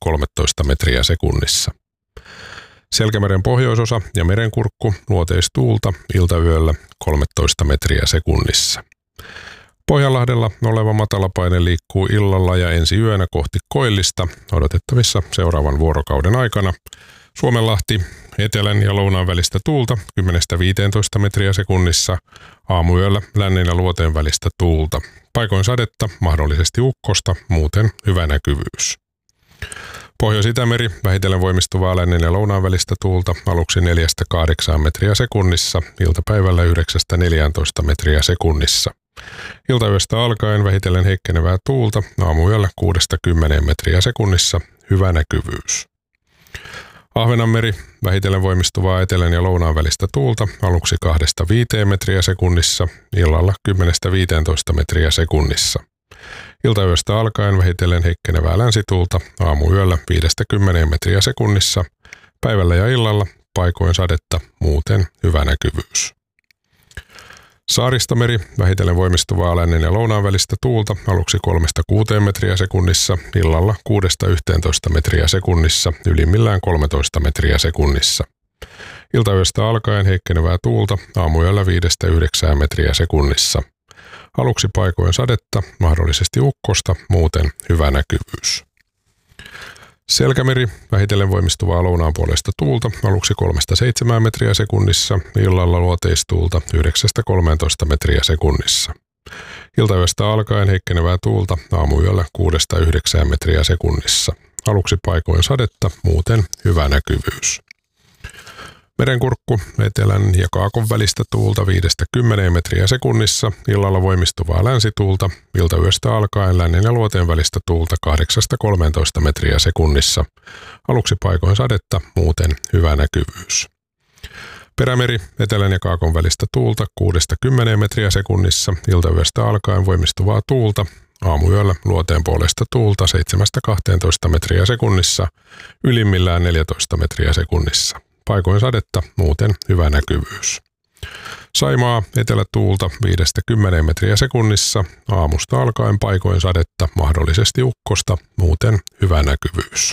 13 metriä sekunnissa. Selkämeren pohjoisosa ja merenkurkku luoteistuulta iltayöllä 13 metriä sekunnissa. Pohjanlahdella oleva matalapaine liikkuu illalla ja ensi yönä kohti koillista odotettavissa seuraavan vuorokauden aikana. Suomenlahti etelän ja lounaan välistä tuulta 10-15 metriä sekunnissa, aamuyöllä lännen ja luoteen välistä tuulta. Paikoin sadetta, mahdollisesti ukkosta, muuten hyvä näkyvyys. Pohjois-Itämeri vähitellen voimistuvaa lännen ja lounaan välistä tuulta aluksi 4-8 metriä sekunnissa, iltapäivällä 9-14 metriä sekunnissa. Iltayöstä alkaen vähitellen heikkenevää tuulta, aamuyöllä 6-10 metriä sekunnissa, hyvä näkyvyys. Ahvenanmeri vähitellen voimistuvaa etelän ja lounaan välistä tuulta aluksi 2-5 metriä sekunnissa, illalla 10-15 metriä sekunnissa. Iltayöstä alkaen vähitellen heikkenevää länsituulta, aamuyöllä 5-10 metriä sekunnissa, päivällä ja illalla paikoin sadetta, muuten hyvä näkyvyys. Saaristomeri vähitellen voimistuvaa lännen ja lounaan välistä tuulta aluksi 3-6 metriä sekunnissa, illalla 6-11 metriä sekunnissa, ylimmillään 13 metriä sekunnissa. Iltayöstä alkaen heikkenevää tuulta, aamuyöllä 5-9 metriä sekunnissa. Aluksi paikoin sadetta, mahdollisesti ukkosta, muuten hyvä näkyvyys. Selkämeri vähitellen voimistuvaa lounaanpuoleista tuulta aluksi 3-7 metriä sekunnissa, illalla luoteistuulta 9-13 metriä sekunnissa. Iltayöstä alkaen heikkenevää tuulta aamuyöllä 6-9 metriä sekunnissa. Aluksi paikoin sadetta, muuten hyvä näkyvyys. Merenkurkku etelän ja kaakon välistä tuulta 5-10 metriä sekunnissa, illalla voimistuvaa länsituulta, iltayöstä alkaen lännen ja luoteen välistä tuulta 8-13 metriä sekunnissa. Aluksi paikoin sadetta, muuten hyvä näkyvyys. Perämeri etelän ja kaakon välistä tuulta 6-10 metriä sekunnissa, iltayöstä alkaen voimistuvaa tuulta, aamuyöllä luoteen puolesta tuulta 7-12 metriä sekunnissa, ylimmillään 14 metriä sekunnissa. Paikoin sadetta, muuten hyvä näkyvyys. Saimaa etelätuulta 5-10 metriä sekunnissa, aamusta alkaen paikoin sadetta, mahdollisesti ukkosta, muuten hyvä näkyvyys.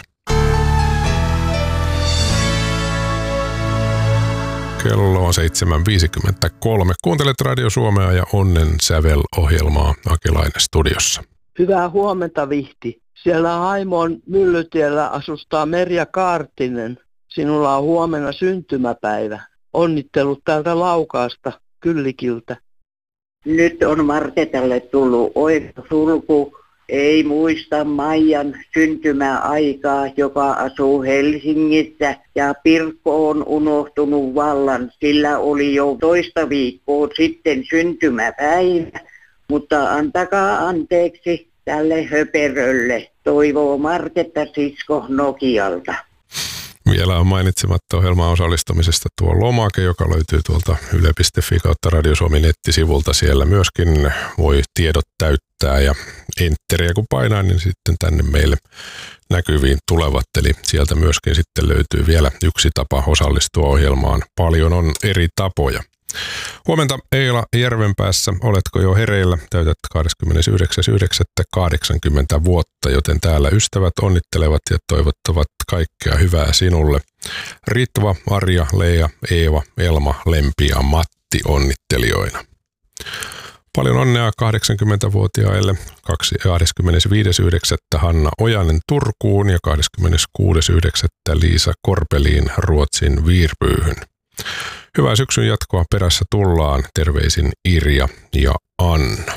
Kello on 7.53. Kuuntelet Radio Suomea ja Onnen sävel-ohjelmaa. Akilainen studiossa. Hyvää huomenta, Vihti. Siellä Haimon Myllytiellä asustaa Merja Kaartinen. Sinulla on huomenna syntymäpäivä. Onnittelut täältä Laukaasta, Kyllikiltä. Nyt on Marketalle tullut oikosulku. Ei muista Maijan syntymäaikaa, joka asuu Helsingissä. Ja Pirkko on unohtunut vallan. Sillä oli jo toista viikkoa sitten syntymäpäivä. Mutta antakaa anteeksi tälle höperölle. Toivoo Marketta sisko Nokialta. Vielä on mainitsematta ohjelmaan osallistumisesta tuo lomake, joka löytyy tuolta yle.fi kautta Radio Suomi nettisivulta. Siellä myöskin voi tiedot täyttää ja enteriä kun painaa, niin sitten tänne meille näkyviin tulevat. Eli sieltä myöskin sitten löytyy vielä yksi tapa osallistua ohjelmaan. Paljon on eri tapoja. Huomenta Eila Järvenpäässä. Oletko jo hereillä? Täytät 29.9.80 vuotta, joten täällä ystävät onnittelevat ja toivottavat kaikkea hyvää sinulle. Ritva, Arja, Leija, Eeva, Elma, Lempi ja Matti onnittelijoina. Paljon onnea 80-vuotiaille. 25.9. Hanna Ojanen Turkuun ja 26.9. Liisa Korpeliin Ruotsin Viirbyyhyn. Hyvää syksyn jatkoa, perässä tullaan. Terveisin Irja ja Anna.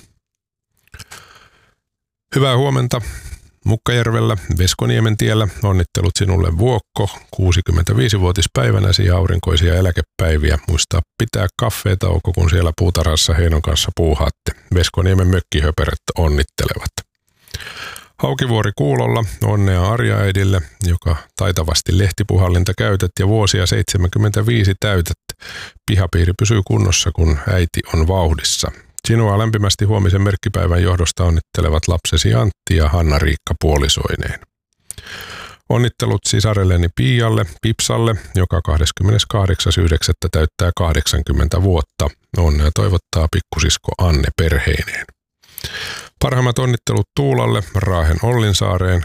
Hyvää huomenta Mukkajärvellä Veskoniemen tiellä. Onnittelut sinulle Vuokko, 65-vuotispäivänäsi ja aurinkoisia eläkepäiviä. Muista pitää kaffeetauko, kun siellä puutarhassa Heinon kanssa puuhaatte. Veskoniemen mökkihöperöt onnittelevat. Haukivuori kuulolla, onnea Arja-äidille, joka taitavasti lehtipuhallinta käytät ja vuosia 75 täytät. Pihapiiri pysyy kunnossa, kun äiti on vauhdissa. Sinua lämpimästi huomisen merkkipäivän johdosta onnittelevat lapsesi Antti ja Hanna-Riikka puolisoineen. Onnittelut sisarelleni Pialle, Pipsalle, joka 28.9. täyttää 80 vuotta. Onnea toivottaa pikkusisko Anne perheineen. Parhaimmat onnittelut Tuulalle Raahen Ollinsaareen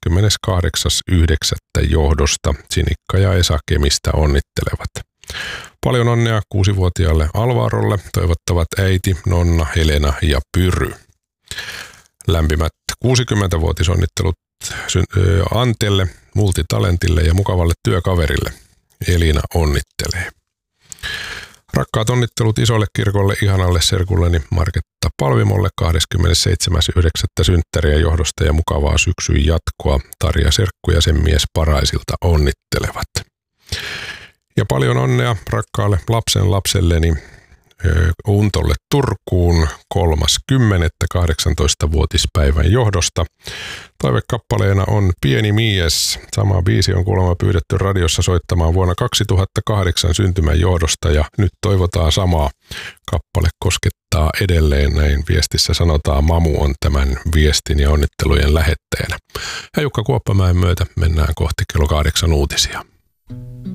28.9. johdosta. Sinikka ja Esa Kemistä onnittelevat. Paljon onnea 6-vuotiaalle Alvarolle toivottavat äiti, nonna, Helena ja Pyry. Lämpimät 60-vuotisonnittelut Antelle, multitalentille ja mukavalle työkaverille. Elina onnittelee. Rakkaat onnittelut isolle kirkolle ihanalle serkulleni Marketta Palvimolle 27.9. synttärien johdosta ja mukavaa syksyn jatkoa. Tarja Serkku ja sen mies Paraisilta onnittelevat. Ja paljon onnea rakkaalle lapselleni Untolle Turkuun 3.10. 18-vuotispäivän johdosta. Toivekappaleena on Pieni mies. Sama biisi on kuulemma pyydetty radiossa soittamaan vuonna 2008 syntymän johdosta ja nyt toivotaan samaa. Kappale koskettaa edelleen, näin viestissä sanotaan. Mamu on tämän viestin ja onnittelujen lähetteenä. Ja Jukka Kuoppamäen myötä mennään kohti kello 8 uutisia.